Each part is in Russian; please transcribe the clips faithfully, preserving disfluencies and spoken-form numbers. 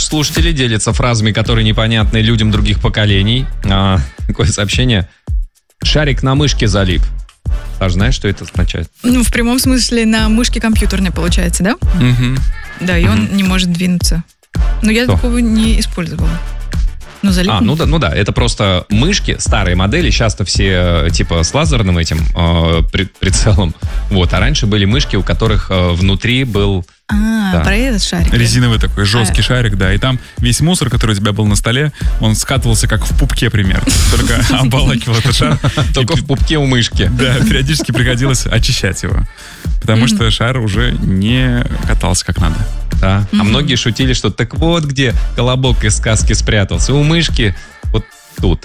наши слушатели делятся фразами, которые непонятны людям других поколений. А, такое сообщение. Шарик на мышке залип. Саш, знаешь, что это означает? Ну, в прямом смысле на мышке компьютерной получается, да? Угу. Да, и он Мгм. не может двинуться. Но я Что? такого не использовала. Ну, залип. А, ну да, ну да, это просто мышки, старые модели, сейчас-то все э, типа с лазерным этим э, при- прицелом. Вот, а раньше были мышки, у которых э, внутри был... А, Да. про этот шарик. Резиновый такой жесткий А. шарик, да. И там весь мусор, который у тебя был на столе, он скатывался как в пупке примерно. Только обволакивал этот шар. Только И в пупке у мышки. Да, периодически приходилось очищать его. Потому что шар уже не катался как надо. Да. А Мгм. многие шутили, что так вот где колобок из сказки спрятался. У мышки вот тут.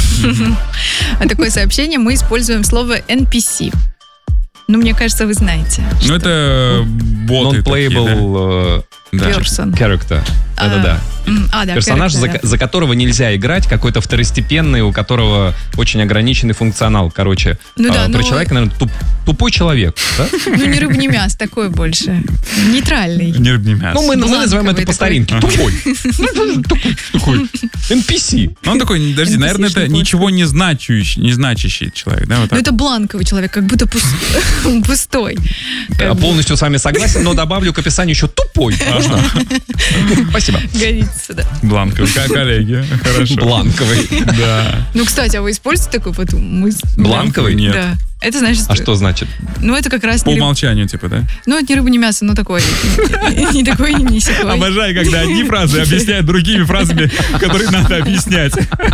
А такое сообщение мы используем слово эн пи си. Ну, мне кажется, вы знаете. Ну, что- это боты такие, да. Non-playable э, Да. Person. character. А, Да-да-да. м, А, да, Персонаж, за, character, да. за которого нельзя играть, какой-то второстепенный, у которого очень ограниченный функционал. Короче, Ну да, а, про ну- человека, наверное, туп- тупой человек. Да? Ну, не рыба, не мясо, такой больше. Нейтральный. Не рыбный мясо. Ну, мы, мы называем это Бланковый по старинке. такой. Тупой. Ну, Такой. Такой. эн пи си. Ну, он такой, подожди, наверное, это эн пи си-шный ничего не значащий, не значащий человек, да? Вот Ну, так. это бланковый человек, как будто пус- пустой. Как Я бы полностью с вами согласен, но добавлю к описанию еще тупой. Можно? Спасибо. Годится, да. Бланковый, ко- коллеги, хорошо. Бланковый. Да. Ну, кстати, а вы используете такой вот мыс- Бланковый? Нет. Да. Это значит... А что значит? Ну, это как раз... По не рыба- умолчанию, типа, да? Ну, это не рыба, не мясо, но такой. Не такой, не сякой. Обожаю, когда одни фразы объясняют другими фразами, которые надо объяснять.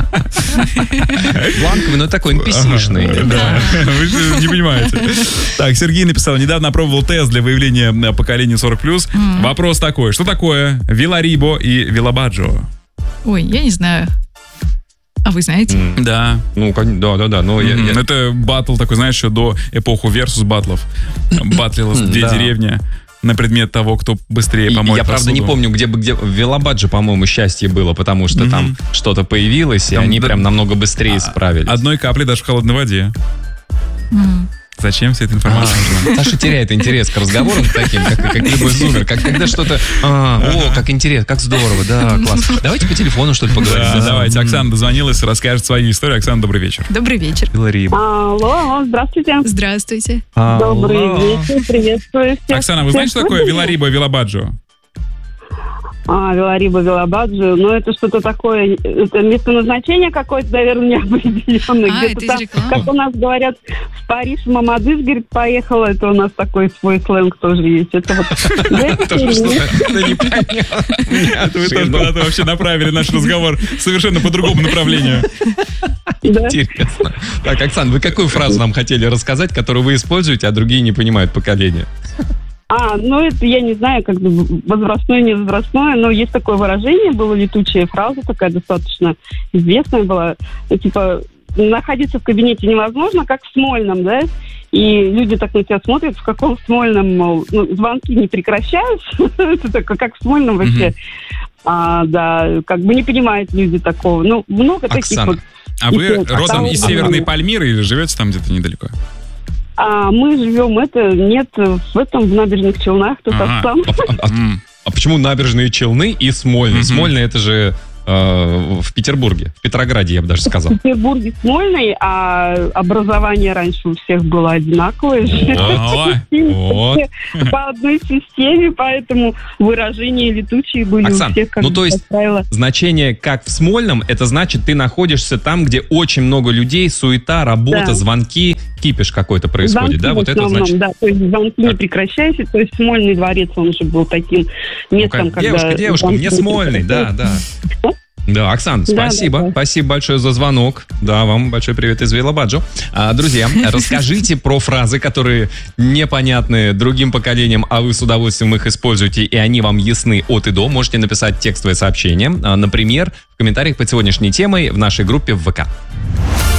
Бланковый, ну такой эн пи си-шный. Да, вы же не понимаете. Так, Сергей написал, недавно опробовал тест для выявления э, поколения сорок плюс. Вопрос такой, что такое Виларибо и Вилабаджо? Ой, я не знаю. А вы знаете? М, Да. Ну, кон- да, да, да. Ну, я- Мгм. я- Это батл такой, знаешь, еще до эпоху версус батлов. Батлилось две Да. деревни на предмет того, кто быстрее И помоет я, правда, не посуду. помню, где, бы- где в Вилабадже, по-моему, счастье было, потому что Мгм. там что-то появилось, и Там они да- прям намного быстрее справились. Одной капли даже в холодной воде. М. Зачем вся эта информация нужна? Саша теряет интерес к разговорам таким, как, как любой зумер. Как когда что-то... А, о, как интересно, как здорово, да, класс. Давайте по телефону, что ли, поговорим. Да, давайте. М. Оксана дозвонилась, расскажет свою историю. Оксана, добрый вечер. Добрый вечер. Вилариба. Алло, алло, здравствуйте. Здравствуйте. Добрый Алло. вечер, приветствую всех. Оксана, вы знаете, что такое Вилариба и Вилабаджо? А, Вилариба, Вилабаджо, ну это что-то такое, это место назначения какое-то, наверное, неопределенное. А, Где-то это из там, рекламы. как у нас говорят, в Париж Мамадыс, говорит, поехала, это у нас такой свой сленг тоже есть. Это вот... Тоже что-то непонятно. Это вы тоже куда-то вообще направили наш разговор совершенно по другому направлению. Да. Интересно. Так, Оксана, вы какую фразу нам хотели рассказать, которую вы используете, а другие не понимают поколения? А, ну это я не знаю, как бы возрастное, не возрастное, но есть такое выражение, была летучая фраза, такая достаточно известная была, ну, типа, находиться в кабинете невозможно, как в Смольном, да, и люди так на тебя смотрят, в каком Смольном, мол, ну, звонки не прекращаются, это такое, как в Смольном вообще, а, да, как бы не понимают люди такого, ну, много таких Оксана, вот. А вы Оксана, родом из Оксана. Северной Пальмиры или живете там где-то недалеко? А мы живем, это, нет, в этом, в Набережных Челнах, тут Ага. там. А, а- М. а почему набережные Челны и Смольный? Мгм. Смольный это же э, в Петербурге, в Петрограде, я бы даже сказал. В Петербурге Смольный, а образование раньше у всех было одинаковое. О, вот. По одной системе, поэтому выражения летучие были Оксан, у всех, как ну, то бы, есть как правило. Значение как в Смольном, это значит, ты находишься там, где очень много людей, суета, работа, Да. звонки, кипиш какой-то происходит, Звонки да? в Вот это основном, значит. да, то есть звонки не прекращаются, то есть Смольный дворец, он уже был таким Ну, местом, как, когда... девушка, девушка, звонки мне не Смольный, да, да. Да, Оксан, Да, спасибо. да, да. Спасибо большое за звонок. Да, вам большой привет из Вилабаджо. А, друзья, расскажите про фразы, которые непонятны другим поколениям, а вы с удовольствием их используете, и они вам ясны от и до. Можете написать текстовое сообщение, а, например, в комментариях под сегодняшней темой в нашей группе в ВК.